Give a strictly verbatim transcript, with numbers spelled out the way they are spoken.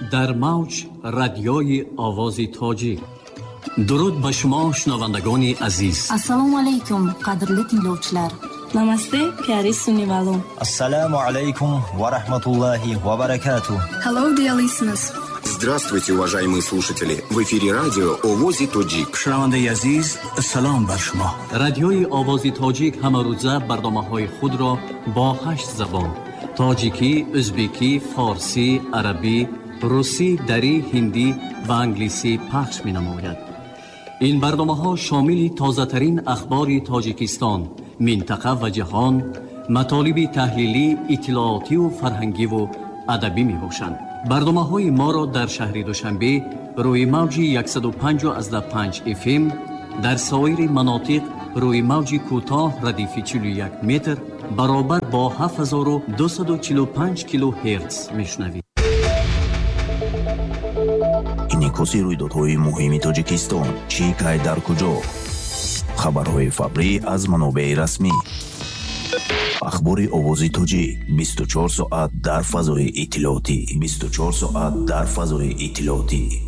در موج رادیوی آواز تاجیک. درود به شما شنوندگان عزیز. Assalomu alaykum qadrli tinglovchilar. Namaste pyari sunnivalon. Assalomu alaykum wa rahmatullahi wa barakatuh. Hello dear listeners. Здравствуйте, уважаемые слушатели. В эфире радио Овози Тоджик. شنونده عزیز، سلام بر شما. رادیوی آواز تاجیک همه روزه برنامه‌های خود را با هشت زبان: تاجیکی، ازبکی، فارسی، عربی، روسی، دری، هندی و انگلیسی پخش می‌نماید. این برنامه‌ها شامل تازه‌ترین اخبار تاجیکستان، منطقه و جهان، مطالب تحلیلی، اطلاعاتی و فرهنگی و ادبی می‌باشند. برنامه‌های ما را در شهر دوشنبه روی موج صد و پنج از پنج اف ام، در سایر مناطق روی موج کوتاه ردیف چهل و یک متر برابر با هفت هزار و دویست و چهل و پنج کیلو هرتز میشنوید. инъикоси рӯйдодҳои муҳими тоҷикистон чӣ кай дар куҷо. хабарҳои фаврӣ аз манобеъи расмӣ. ахбори овози тоҷик бисту чор соат дар фазои иттилоотӣ. бисту чор соат дар фазои иттилоотӣ.